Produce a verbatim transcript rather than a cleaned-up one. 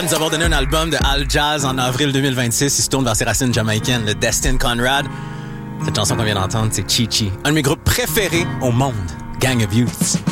Après nous avoir donné un album de Al Jazz en avril deux mille vingt-six, il se tourne vers ses racines jamaïcaines, le Destin Conrad. Cette chanson qu'on vient d'entendre, c'est Chi Chi, un de mes groupes préférés au monde, Gang of Youths.